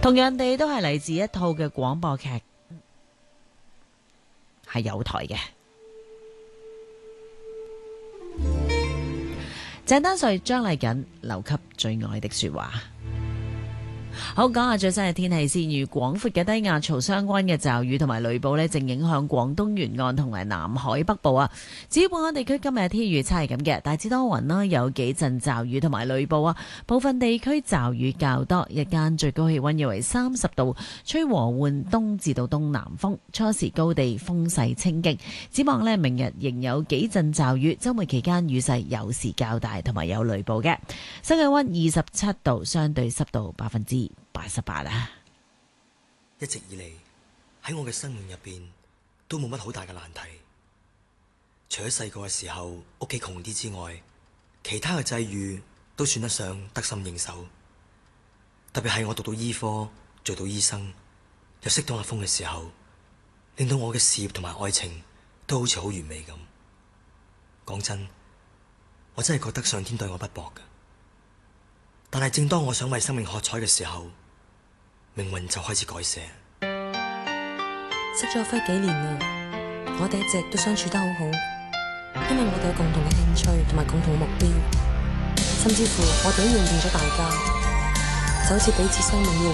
同樣地都係嚟自一套嘅廣播劇，係有台嘅。鄭丹瑞、張麗瑾留給最愛的說話。好，講下最新嘅天氣先。與廣闊嘅低壓槽相關嘅驟雨同埋雷暴呢，正影響廣東沿岸同埋南海北部啊。至於本港地區今日嘅天氣預測係咁嘅，大致多雲啦，有幾陣驟雨同埋雷暴啊。部分地區驟雨較多，日間最高氣溫約為30度，吹和緩東至到東南風，初時高地風勢清勁。展望呢，明日仍有幾陣驟雨，週末期間雨勢有時較大，同埋有雷暴嘅。室氣溫27度，相對濕度88%啊！ 一直以嚟喺我嘅生命入邊都冇乜好大嘅難題，除咗細個嘅時候屋企窮啲之外，其他嘅際遇都算得上得心應手。特別係我讀到醫科，做到醫生，又識到阿峰嘅時候，令到我嘅事業同埋愛情都好似好完美咁。講真，我真係覺得上天對我不薄㗎。但係正當我想為生命喝彩嘅時候，命運就開始改寫。 識咗輝幾年啦，我哋一直都相處得好好，因為我哋有共同嘅興趣同埋共同目標，甚至乎我哋都認定咗大家，就好似彼此生命